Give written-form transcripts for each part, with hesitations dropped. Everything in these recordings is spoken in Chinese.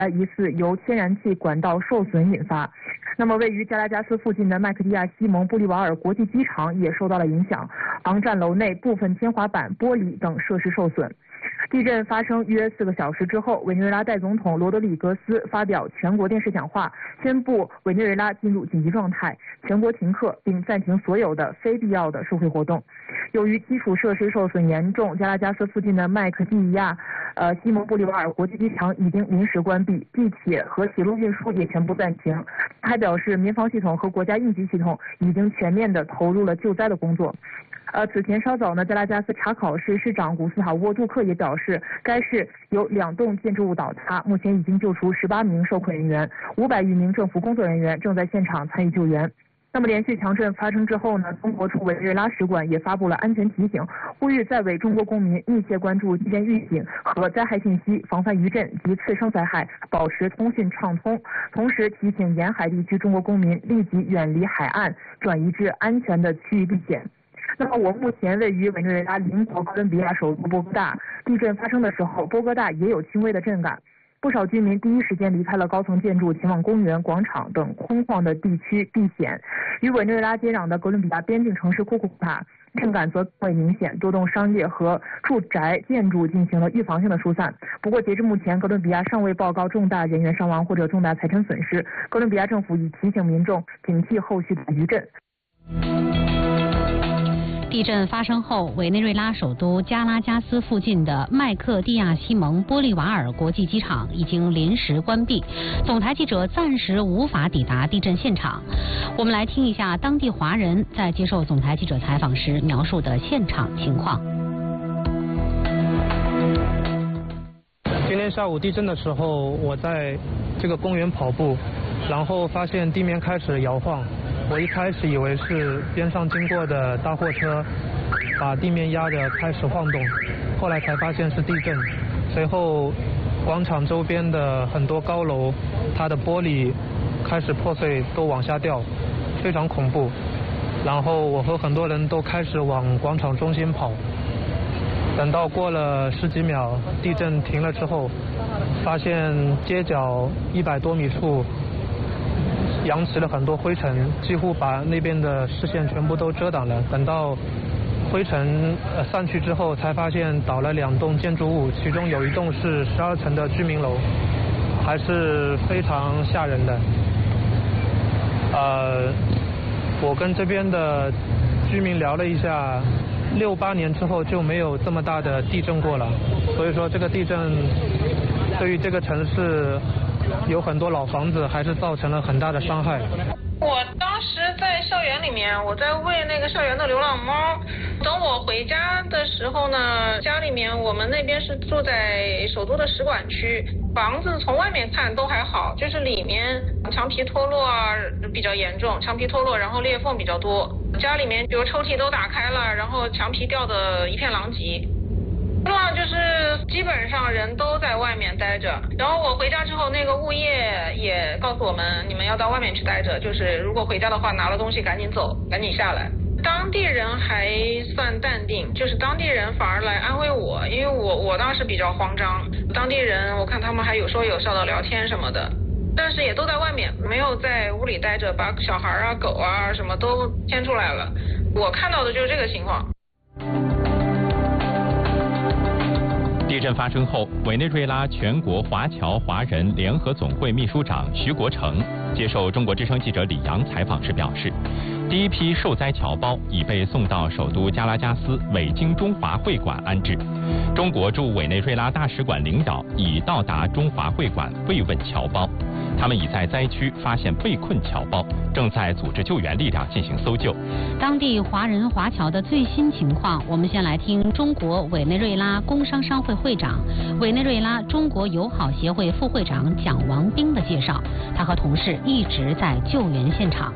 疑似由天然气管道受损引发。那么，位于加拉加斯附近的麦克蒂亚西蒙布利瓦尔国际机场也受到了影响，航站楼内部分天花板、玻璃等设施受损。地震发生约4个小时之后，委内瑞拉代总统罗德里格斯发表全国电视讲话，宣布委内瑞拉进入紧急状态，全国停课，并暂停所有的非必要的社会活动。由于基础设施受损严重，加拉加斯附近的麦克蒂亚西蒙布利瓦尔国际机场已经临时关闭，地铁和铁路运输也全部暂停。他还表示，民防系统和国家应急系统已经全面地投入了救灾的工作。此前稍早呢，加拉加斯查考市市长古斯塔沃杜克也表示，该市有2栋建筑物倒塌，目前已经救出18名受困人员，500余名政府工作人员正在现场参与救援。那么连续强震发生之后呢，中国驻委内瑞拉使馆也发布了安全提醒，呼吁在委中国公民密切关注地震预警和灾害信息，防范余震及次生灾害，保持通讯畅通。同时提醒沿海地区中国公民立即远离海岸，转移至安全的区域避险。那么我目前位于委内瑞拉邻国哥伦比亚首都波哥大，地震发生的时候，波哥大也有轻微的震感。不少居民第一时间离开了高层建筑，前往公园、广场等空旷的地区避险。与委内瑞拉接壤的哥伦比亚边境城市库库塔，震感则更为明显，多栋商业和住宅建筑进行了预防性的疏散。不过截至目前，哥伦比亚尚未报告重大人员伤亡或者重大财产损失。哥伦比亚政府已提醒民众警惕后续的余震。 地震发生后，委内瑞拉首都加拉加斯附近的麦克蒂亚西蒙玻利瓦尔国际机场已经临时关闭，总台记者暂时无法抵达地震现场。我们来听一下当地华人在接受总台记者采访时描述的现场情况。 今天下午地震的时候，我在这个公园跑步，然后发现地面开始摇晃。我一开始以为是边上经过的大货车把地面压得开始晃动，后来才发现是地震。随后广场周边的很多高楼，它的玻璃开始破碎，都往下掉，非常恐怖。然后我和很多人都开始往广场中心跑。等到过了10几秒，地震停了之后，发现街角100多米处扬起了很多灰尘，几乎把那边的视线全部都遮挡了。等到灰尘散去之后，才发现倒了2栋建筑物，其中有1栋是12层的居民楼，还是非常吓人的。我跟这边的居民聊了一下，68年之后就没有这么大的地震过了，所以说这个地震对于这个城市有很多老房子还是造成了很大的伤害。 我当时在校园里面，我在喂那个校园的流浪猫。等我回家的时候呢，家里面我们那边是住在首都的使馆区，房子从外面看都还好，就是里面墙皮脱落啊比较严重，墙皮脱落然后裂缝比较多，家里面比如抽屉都打开了，然后墙皮掉的一片狼藉。就是基本上人都在外面待着，然后我回家之后，那个物业也告诉我们，你们要到外面去待着，就是如果回家的话，拿了东西赶紧走，赶紧下来。当地人还算淡定，就是当地人反而来安慰我，因为我当时比较慌张，当地人我看他们还有说有笑的聊天什么的，但是也都在外面，没有在屋里待着，把小孩啊、狗啊什么都牵出来了。我看到的就是这个情况。 地震发生后，委内瑞拉全国华侨华人联合总会秘书长徐国成接受中国之声记者李阳采访时表示，第一批受灾侨胞已被送到首都加拉加斯委经中华会馆安置。中国驻委内瑞拉大使馆领导已到达中华会馆慰问侨胞，他们已在灾区发现被困侨胞，正在组织救援力量进行搜救。 当地华人华侨的最新情况，我们先来听中国委内瑞拉工商商会会长、委内瑞拉中国友好协会副会长蒋王兵的介绍。他和同事一直在救援现场。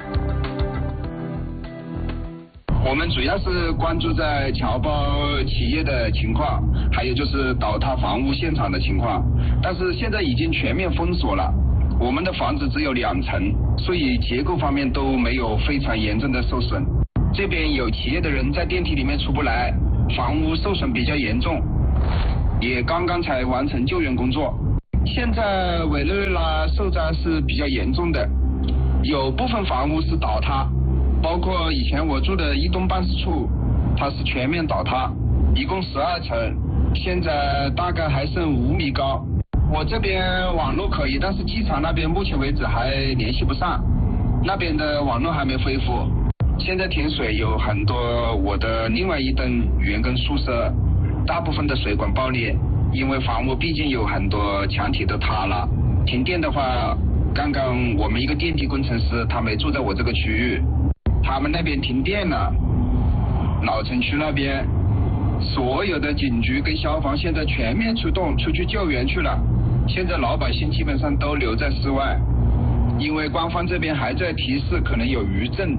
我们主要是关注在侨胞企业的情况，还有就是倒塌房屋现场的情况。但是现在已经全面封锁了，我们的房子只有2层，所以结构方面都没有非常严重的受损。这边有企业的人在电梯里面出不来，房屋受损比较严重，也刚刚才完成救援工作。 现在委内瑞拉受灾是比较严重的，有部分房屋是倒塌，包括以前我住的一栋办事处，它是全面倒塌，一共12层，现在大概还剩5米高。我这边网络可以，但是机场那边目前为止还联系不上，那边的网络还没恢复。现在停水有很多，我的另外一栋员工宿舍，大部分的水管爆裂，因为房屋毕竟有很多墙体都塌了。停电的话，刚刚我们一个电梯工程师，他没住在我这个区域，他们那边停电了，老城区那边所有的警局跟消防现在全面出动出去救援去了，现在老百姓基本上都留在室外，因为官方这边还在提示可能有余震。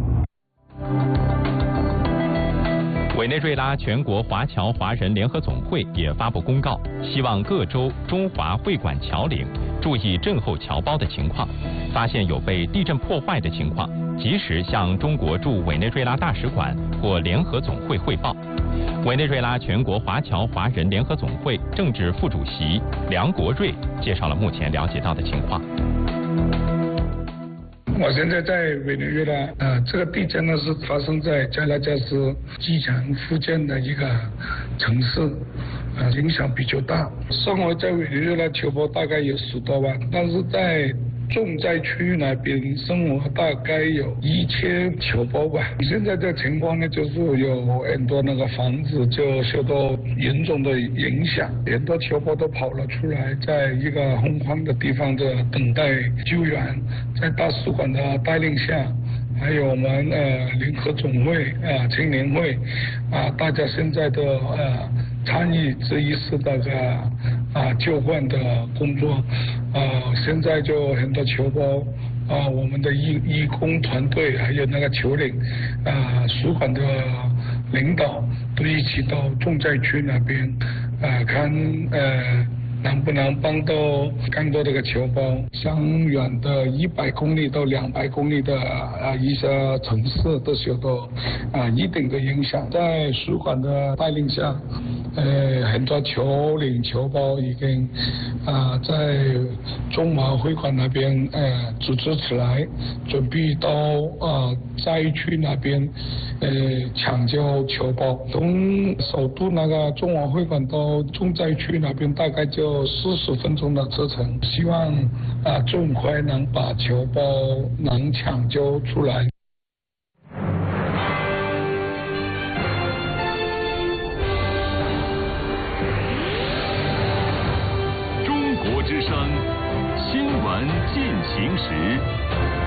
委内瑞拉全国华侨华人联合总会也发布公告，希望各州中华会馆侨领注意震后侨胞的情况，发现有被地震破坏的情况，及时向中国驻委内瑞拉大使馆或联合总会汇报。委内瑞拉全国华侨华人联合总会政治副主席梁国瑞介绍了目前了解到的情况。 我现在在委内瑞拉，这个地震呢是发生在加拉加斯机场附近的一个城市，影响比较大。生活在委内瑞拉侨胞大概有10多万，但是在重灾区那边生活大概有1000侨胞吧。现在的情况呢，就是有很多那个房子就受到严重的影响，很多侨胞都跑了出来，在一个空旷的地方的等待救援。在大使馆的带领下，还有我们联合总会青年会大家现在都参与这一次的救援的工作。现在就很多侨胞我们的义工团队还有那个侨领使馆的领导都一起到重灾区那边看能不能帮到更多的侨胞。相远的100公里到200公里的一些城市都受到一定的影响。在使馆的带领下，很多侨领侨胞已经在中华会馆那边组织起来，准备到灾区那边抢救侨胞。从首都那个中华会馆到重灾区那边大概就40分钟的车程，希望尽快能把侨胞能抢救出来。 中国之声，新闻进行时。